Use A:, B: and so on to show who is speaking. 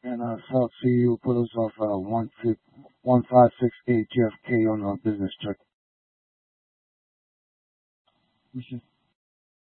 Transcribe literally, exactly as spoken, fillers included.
A: And uh, South C U put us off uh, one five six eight J F K on our business check.
B: We should